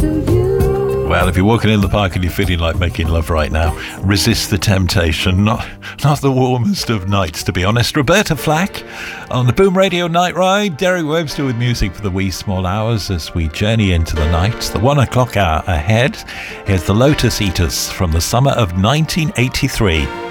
Well, if you're walking in the park and you're feeling like making love right now, resist the temptation. Not the warmest of nights, to be honest. Roberta Flack on the Boom Radio Night Ride. Derek Webster with music for the wee small hours as we journey into the night. The 1 o'clock hour ahead. Here's the Lotus Eaters from the summer of 1983.